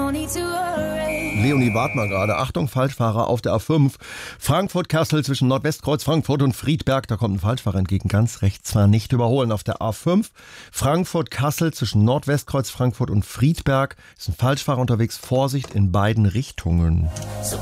Leonie, wart mal gerade. Achtung, Falschfahrer auf der A5. Frankfurt-Kassel zwischen Nordwestkreuz, Frankfurt und Friedberg. Da kommt ein Falschfahrer entgegen. Ganz rechts zwar nicht überholen. Auf der A5 Frankfurt-Kassel zwischen Nordwestkreuz, Frankfurt und Friedberg ist ein Falschfahrer unterwegs. Vorsicht in beiden Richtungen.